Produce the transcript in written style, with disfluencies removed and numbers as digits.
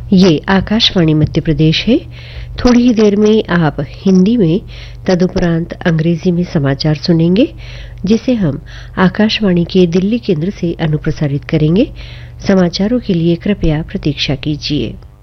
ये आकाशवाणी मध्य प्रदेश है। थोड़ी ही देर में आप हिंदी में तदुपरांत अंग्रेजी में समाचार सुनेंगे, जिसे हम आकाशवाणी के दिल्ली केंद्र से अनुप्रसारित करेंगे। समाचारों के लिए कृपया प्रतीक्षा कीजिए।